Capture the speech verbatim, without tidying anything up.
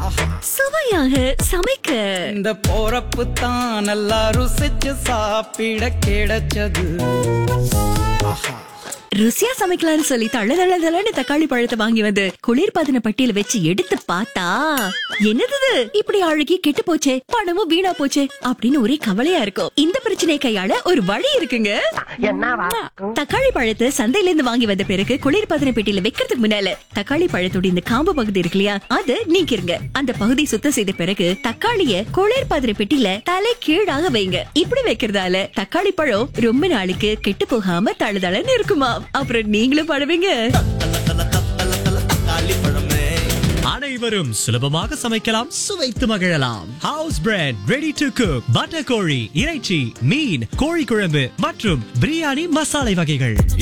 சுவையாக சமைக்க இந்த போறப்பு தான் நல்லா ருசிச்சு சாப்பிட கிடைச்சது. ருசியா சமைக்கலாம்னு சொல்லி தள்ள தள்ள தள்ளன்னு தக்காளி பழத்தை வாங்கி வந்து குளிர்பதன பட்டியல வச்சு எடுத்து பார்த்தா என்னது இது? இப்படி அழுகி கெட்டு போச்சே, பணமும் வீணா போச்சே அப்படின்னு ஒரே கவலையா இருக்கும். இந்த பிரச்சனையை கையாள ஒரு வழி இருக்குங்க. தக்காளி பழத்தை சந்தையில இருந்து வாங்கி வந்த பிறகு குளிர்பதன பெட்டியில வைக்கிறதுக்கு முன்னால தக்காளி பழத்தோட இந்த காம்பு பகுதி இருக்கு இல்லையா, அதை நீக்கிருங்க. அந்த பகுதி சுத்தம் செய்த பிறகு தக்காளிய குளிர்பதன பெட்டியில தலை கீழாக வைங்க. இப்படி வைக்கிறதால தக்காளி பழம் ரொம்ப நாளைக்கு கெட்டு போகாம தழுதளன்னு இருக்குமா. அப்புறம் நீங்களும் படுவீங்க. அனைவரும் சுலபமாக சமைக்கலாம், சுவைத்து மகிழலாம். House bread, ready to cook, butter கோழி, இறைச்சி, மீன், கோழி குழம்பு மற்றும் பிரியாணி மசாலை வகைகள்.